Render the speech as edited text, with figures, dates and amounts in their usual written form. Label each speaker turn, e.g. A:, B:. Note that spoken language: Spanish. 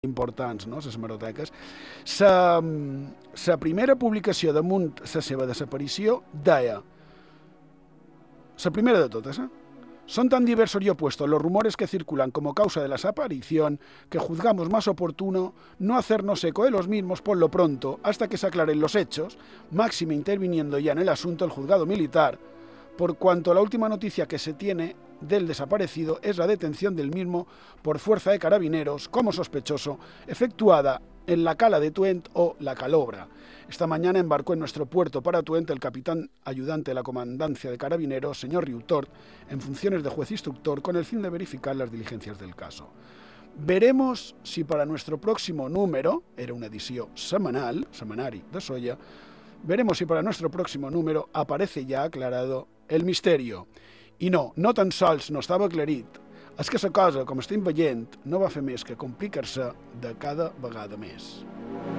A: importants, no?, les hemeroteques. La primera publicació damunt la seva desaparició deia, la primera de totes, son tan diversos y opuestos los rumores que circulan como causa de la desaparición que juzgamos más oportuno no hacernos eco de los mismos por lo pronto hasta que se aclaren los hechos, máxime interviniendo ya en el asunto el juzgado militar, por cuanto la última noticia que se tiene del desaparecido es la detención del mismo por fuerza de carabineros como sospechoso, efectuada en la cala de Tuent o La Calobra. Esta mañana embarcó en nuestro puerto para Tuent el capitán ayudante de la comandancia de carabineros, señor Riutort, en funciones de juez instructor con el fin de verificar las diligencias del caso. Veremos si para nuestro próximo número, era una edición semanal, semanari de Solla, veremos si para nuestro próximo número aparece ya aclarado el misterio. I no tan sols no estava aclarit, és que la cosa, com estem veient, no va fer més que complicar-se de cada vegada més.